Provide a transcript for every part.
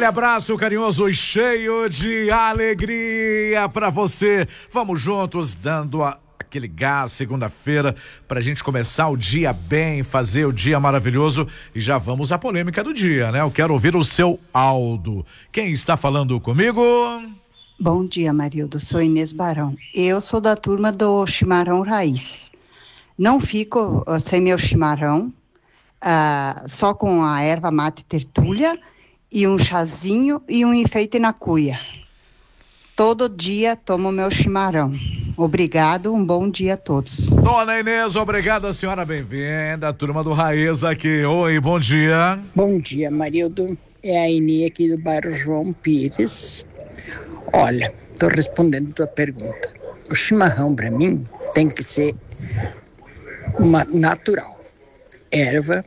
Aquele abraço carinhoso e cheio de alegria pra você. Vamos juntos dando aquele gás segunda-feira pra gente começar o dia bem, fazer o dia maravilhoso e já vamos à polêmica do dia, né? Eu quero ouvir o seu Aldo. Quem está falando comigo? Bom dia, Marildo. Sou Inês Barão. Eu sou da turma do chimarrão raiz. Não fico sem meu chimarrão, só com a erva mate tertúlia e um chazinho e um enfeite na cuia. Todo dia tomo meu chimarrão. Obrigado, um bom dia a todos. Dona Inês, obrigado, a senhora, bem-vinda, a turma do Raiz aqui. Oi, bom dia. Bom dia, Marildo. É a Inês aqui do bairro João Pires. Olha, estou respondendo a tua pergunta. O chimarrão, para mim, tem que ser natural. Erva,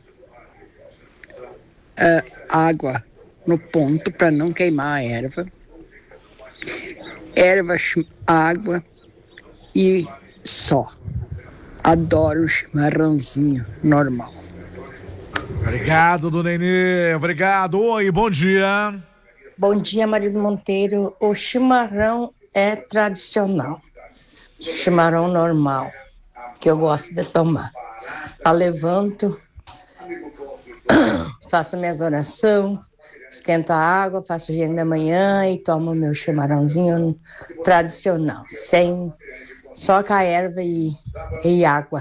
água no ponto para não queimar a erva. Erva, água e só. Adoro o chimarrãozinho normal. Obrigado, dona Inês. Obrigado. Oi, bom dia. Bom dia, Marildo Monteiro. O chimarrão é tradicional. Chimarrão normal, que eu gosto de tomar. Eu levanto, faço minhas orações, esquento a água, faço higiene da manhã e tomo meu chimarrãozinho tradicional, só com a erva e água.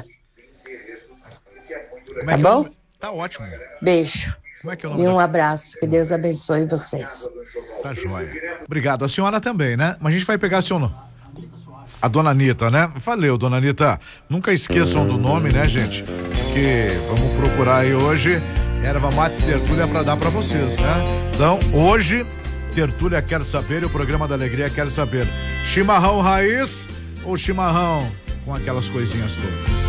Tá bom? Tá ótimo. Beijo. Como é que é o nome? E um abraço. Que Deus abençoe vocês. Tá joia. Obrigado. A senhora também, né? Mas a gente vai pegar a dona Anitta, né? Valeu, dona Anitta. Nunca esqueçam do nome, né, gente? Que vamos procurar aí hoje erva mate tertúlia pra dar pra vocês, né? Então, hoje, Tertúlia quer saber e o programa da Alegria quer saber. Chimarrão raiz ou chimarrão com aquelas coisinhas todas?